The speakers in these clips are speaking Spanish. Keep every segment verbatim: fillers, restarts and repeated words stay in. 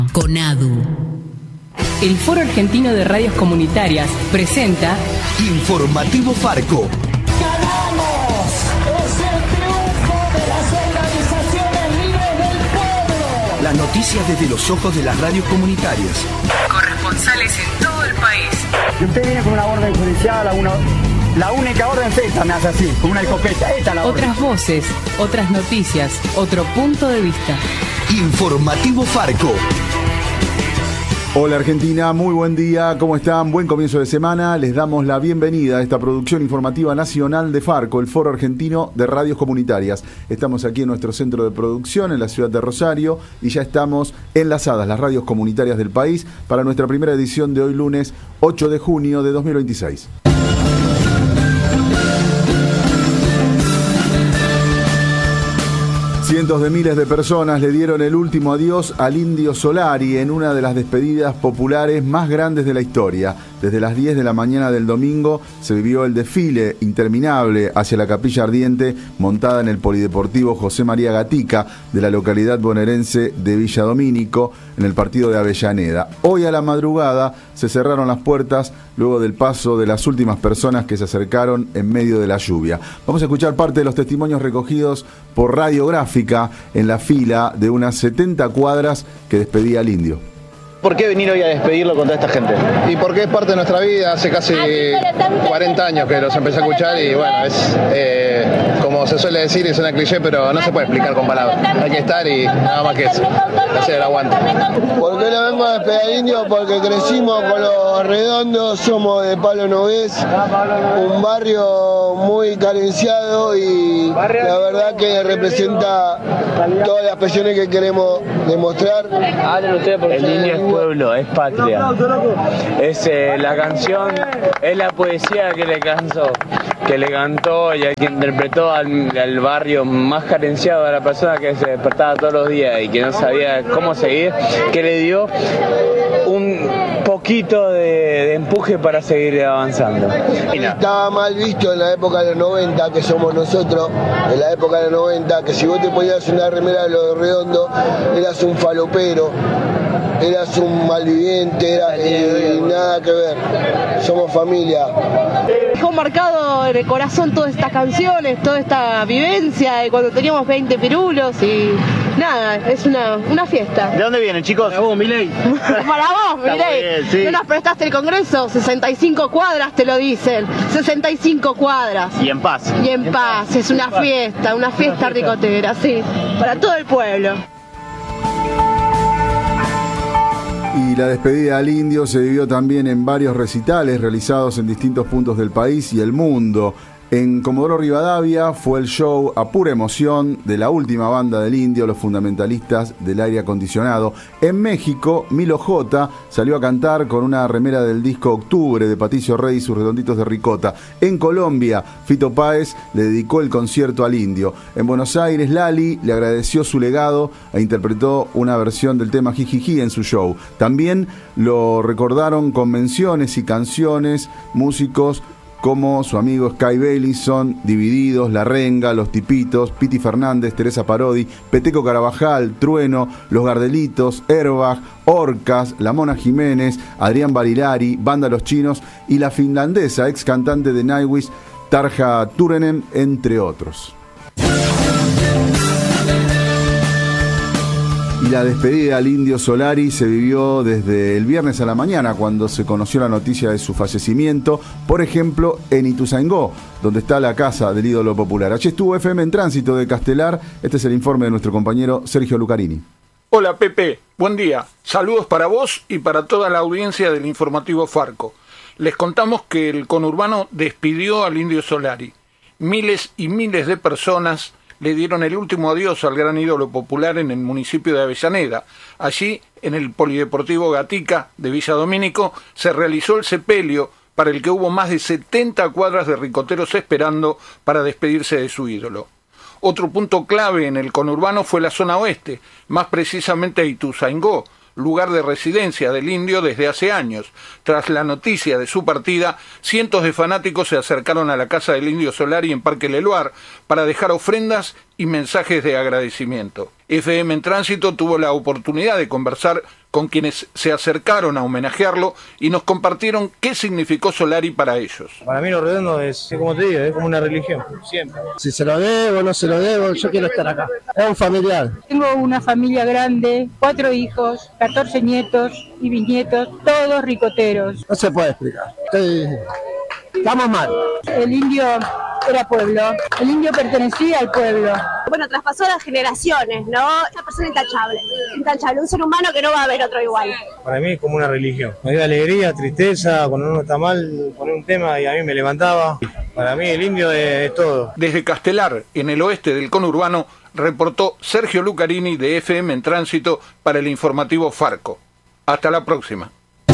CONADU. El Foro Argentino de Radios Comunitarias presenta Informativo Farco. ¡Ganamos! ¡Es el triunfo de las organizaciones libres del pueblo! Las noticias desde los ojos de las radios comunitarias. Corresponsales en todo el país. Y usted viene con una orden judicial, a una, la única orden es esta, me hace así, con una escopeta. Esta es la orden. Otras voces, otras noticias, otro punto de vista. Informativo Farco. Hola Argentina, muy buen día, ¿cómo están? Buen comienzo de semana, les damos la bienvenida a esta producción informativa nacional de Farco, el Foro Argentino de Radios Comunitarias. Estamos aquí en nuestro centro de producción en la ciudad de Rosario y ya estamos enlazadas las radios comunitarias del país para nuestra primera edición de hoy lunes ocho de junio de dos mil veintiséis. Cientos de miles de personas le dieron el último adiós al Indio Solari en una de las despedidas populares más grandes de la historia. Desde las diez de la mañana del domingo se vivió el desfile interminable hacia la Capilla Ardiente montada en el Polideportivo José María Gatica de la localidad bonaerense de Villa Domínico en el partido de Avellaneda. Hoy a la madrugada se cerraron las puertas luego del paso de las últimas personas que se acercaron en medio de la lluvia. Vamos a escuchar parte de los testimonios recogidos por Radiográfica en la fila de unas setenta cuadras que despedía al Indio. ¿Por qué venir hoy a despedirlo con toda esta gente? Y porque es parte de nuestra vida, hace casi cuarenta años que los empecé a escuchar y bueno, es eh, como se suele decir, es una cliché, pero no se puede explicar con palabras. Hay que estar y nada más que eso, hacer el aguante. ¿Por qué lo vengo a despedir al Indio? Porque crecimos con los Redondos, somos de Palo Nogués, un barrio muy carenciado y la verdad que representa todas las pasiones que queremos demostrar. El Indio es pueblo, es patria. Es eh, la canción, es la poesía que le cansó, que le cantó y que interpretó al, al barrio más carenciado, a la persona que se despertaba todos los días y que no sabía cómo seguir, que le dio un poquito de, de empuje para seguir avanzando. Estaba mal visto en la época de los noventa, que somos nosotros, en la época de los noventa, que si vos te ponías una remera de los Redondos, eras un falopero, eras un malviviente, era, eh, nada que ver, somos familia. Dejó marcado en el corazón todas estas canciones, toda esta vivencia de cuando teníamos veinte pirulos y nada, es una, una fiesta. ¿De dónde vienen, chicos? Para vos, Milei. Para vos, Milei. Sí. ¿No nos prestaste el Congreso? sesenta y cinco cuadras te lo dicen, sesenta y cinco cuadras. Y en paz. Y en paz, es una fiesta, una fiesta ricotera, sí, para todo el pueblo. Y la despedida al Indio se vivió también en varios recitales realizados en distintos puntos del país y el mundo. En Comodoro Rivadavia fue el show a pura emoción de la última banda del Indio, los fundamentalistas del aire acondicionado. En México, Milo J salió a cantar con una remera del disco Octubre de Patricio Rey y sus redonditos de ricota. En Colombia, Fito Páez le dedicó el concierto al Indio. En Buenos Aires, Lali le agradeció su legado e interpretó una versión del tema Jijiji en su show. También lo recordaron con menciones y canciones, músicos como su amigo Sky Bellison, Divididos, La Renga, Los Tipitos, Piti Fernández, Teresa Parodi, Peteco Carabajal, Trueno, Los Gardelitos, Airbag, Orcas, La Mona Jiménez, Adrián Barilari, Banda Los Chinos y la finlandesa ex cantante de Nightwish, Tarja Turunen, entre otros. Y la despedida al Indio Solari se vivió desde el viernes a la mañana, cuando se conoció la noticia de su fallecimiento, por ejemplo, en Ituzaingó, donde está la casa del ídolo popular. Allí estuvo F M en Tránsito de Castelar. Este es el informe de nuestro compañero Sergio Lucarini. Hola Pepe, buen día. Saludos para vos y para toda la audiencia del informativo Farco. Les contamos que el conurbano despidió al Indio Solari. Miles y miles de personas le dieron el último adiós al gran ídolo popular en el municipio de Avellaneda. Allí, en el Polideportivo Gatica de Villa Domínico, se realizó el sepelio para el que hubo más de setenta cuadras de ricoteros esperando para despedirse de su ídolo. Otro punto clave en el conurbano fue la zona oeste, más precisamente Ituzaingó, lugar de residencia del Indio desde hace años. Tras la noticia de su partida, cientos de fanáticos se acercaron a la casa del Indio Solari en Parque Leloir para dejar ofrendas y mensajes de agradecimiento. F M en Tránsito tuvo la oportunidad de conversar con quienes se acercaron a homenajearlo y nos compartieron qué significó Solari para ellos. Para mí Los Redondos es, como te digo, es como una religión, siempre. Si se lo debo, no se lo debo, yo quiero estar acá. Es un familiar. Tengo una familia grande, cuatro hijos, catorce nietos y bisnietos, todos ricoteros. No se puede explicar. Estoy... Estamos mal. El indio era pueblo, el indio pertenecía al pueblo. Bueno, traspasó las generaciones, ¿no? Una persona intachable, intachable, un ser humano que no va a haber otro igual. Para mí es como una religión. Me dio alegría, tristeza, cuando uno está mal, poner un tema y a mí me levantaba. Para mí el indio es, es todo. Desde Castelar, en el oeste del conurbano, reportó Sergio Lucarini de F M en Tránsito para el informativo Farco. Hasta la próxima.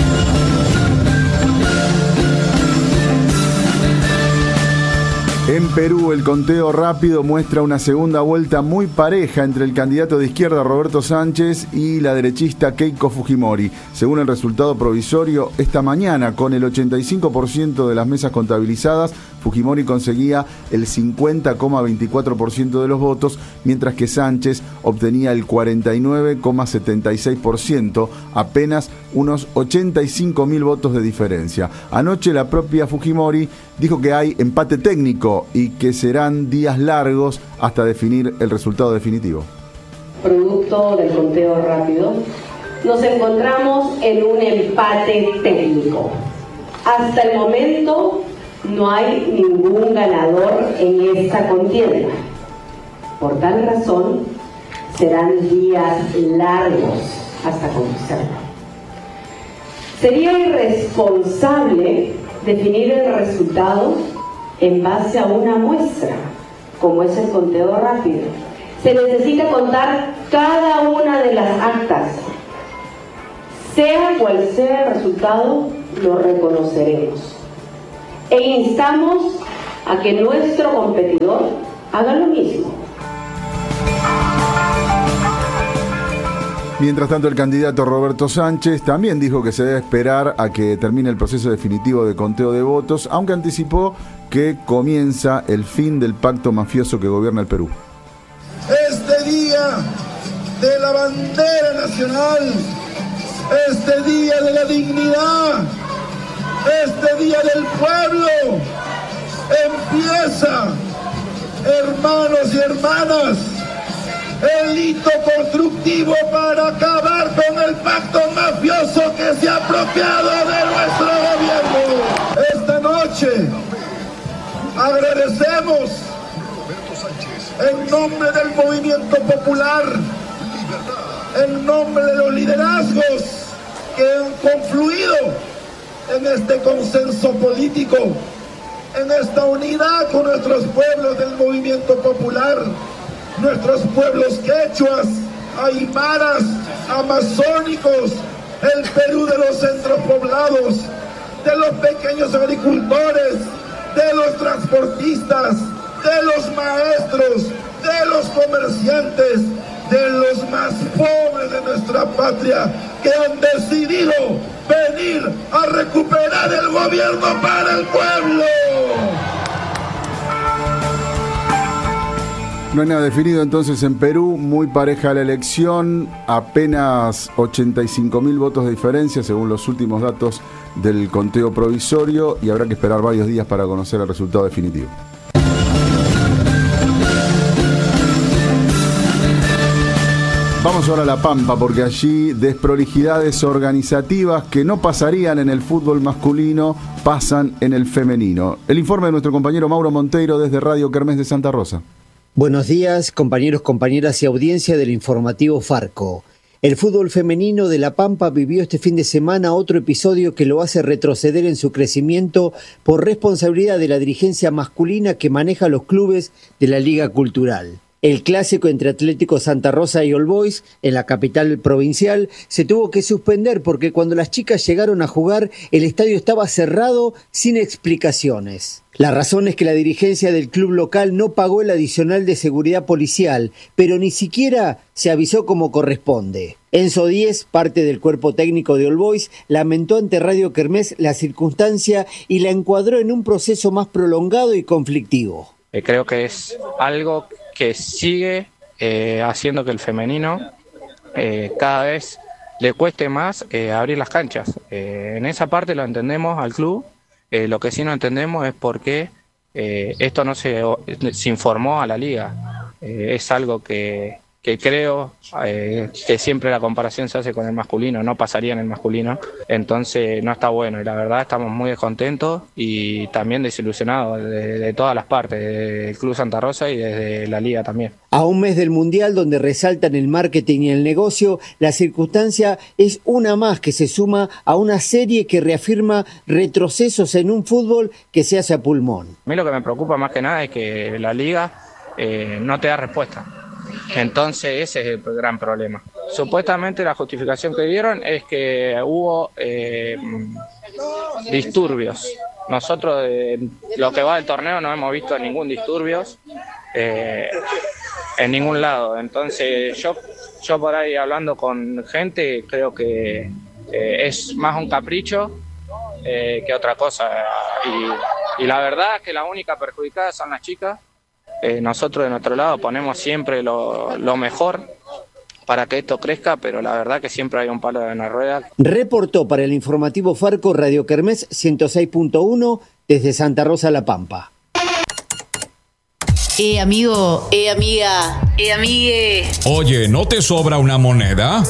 En Perú, el conteo rápido muestra una segunda vuelta muy pareja entre el candidato de izquierda Roberto Sánchez y la derechista Keiko Fujimori. Según el resultado provisorio, esta mañana, con el ochenta y cinco por ciento de las mesas contabilizadas, Fujimori conseguía el cincuenta coma veinticuatro por ciento de los votos, mientras que Sánchez obtenía el cuarenta y nueve coma setenta y seis por ciento, apenas unos ochenta y cinco mil votos de diferencia. Anoche la propia Fujimori dijo que hay empate técnico y que serán días largos hasta definir el resultado definitivo. Producto del conteo rápido, nos encontramos en un empate técnico. Hasta el momento no hay ningún ganador en esta contienda. Por tal razón, serán días largos hasta conocerlo. Sería irresponsable definir el resultado en base a una muestra, como es el conteo rápido. Se necesita contar cada una de las actas. Sea cual sea el resultado, lo reconoceremos. E instamos a que nuestro competidor haga lo mismo. Mientras tanto, el candidato Roberto Sánchez también dijo que se debe esperar a que termine el proceso definitivo de conteo de votos, aunque anticipó que comienza el fin del pacto mafioso que gobierna el Perú. Este día de la bandera nacional, este día de la dignidad, este día del pueblo, empieza, hermanos y hermanas, el hito constructivo para acabar con el pacto mafioso que se ha apropiado de nuestro gobierno. Esta noche agradecemos en nombre del movimiento popular, en nombre de los liderazgos que han confluido en este consenso político, en esta unidad con nuestros pueblos del movimiento popular, nuestros pueblos quechuas, aymaras, amazónicos, el Perú de los centros poblados, de los pequeños agricultores, de los transportistas, de los maestros, de los comerciantes, de los más pobres de nuestra patria, que han decidido venir a recuperar el gobierno para el pueblo. No hay nada definido entonces en Perú, muy pareja la elección, apenas ochenta y cinco mil votos de diferencia según los últimos datos del conteo provisorio, y habrá que esperar varios días para conocer el resultado definitivo. Vamos ahora a La Pampa, porque allí desprolijidades organizativas que no pasarían en el fútbol masculino pasan en el femenino. El informe de nuestro compañero Mauro Monteiro desde Radio Kermés de Santa Rosa. Buenos días, compañeros, compañeras y audiencia del informativo Farco. El fútbol femenino de La Pampa vivió este fin de semana otro episodio que lo hace retroceder en su crecimiento por responsabilidad de la dirigencia masculina que maneja los clubes de la Liga Cultural. El clásico entre Atlético Santa Rosa y All Boys, en la capital provincial, se tuvo que suspender porque cuando las chicas llegaron a jugar, el estadio estaba cerrado sin explicaciones. La razón es que la dirigencia del club local no pagó el adicional de seguridad policial, pero ni siquiera se avisó como corresponde. Enzo Díez, parte del cuerpo técnico de All Boys, lamentó ante Radio Kermés la circunstancia y la encuadró en un proceso más prolongado y conflictivo. Eh, creo que es algo que sigue eh, haciendo que el femenino eh, cada vez le cueste más eh, abrir las canchas. Eh, en esa parte lo entendemos al club, eh, lo que sí no entendemos es por qué eh, esto no se, se informó a la liga. Eh, es algo que, que creo eh, que siempre la comparación se hace con el masculino, no pasaría en el masculino, entonces no está bueno y la verdad estamos muy descontentos y también desilusionados de, de todas las partes, del Club Santa Rosa y desde la liga también. A un mes del Mundial, donde resaltan el marketing y el negocio, la circunstancia es una más que se suma a una serie que reafirma retrocesos en un fútbol que se hace a pulmón. A mí lo que me preocupa más que nada es que la liga eh, no te da respuesta. Entonces ese es el gran problema. Supuestamente la justificación que dieron es que hubo eh, disturbios. Nosotros eh, lo que va del torneo no hemos visto ningún disturbios eh, en ningún lado. Entonces yo, yo por ahí hablando con gente creo que eh, es más un capricho eh, que otra cosa. Y, y la verdad es que la única perjudicada son las chicas. Eh, nosotros de nuestro lado ponemos siempre lo, lo mejor para que esto crezca, pero la verdad que siempre hay un palo en la rueda. Reportó para el informativo Farco Radio Kermés ciento seis punto uno desde Santa Rosa La Pampa. Eh, amigo, eh, amiga, eh, amigue. Oye, ¿no te sobra una moneda?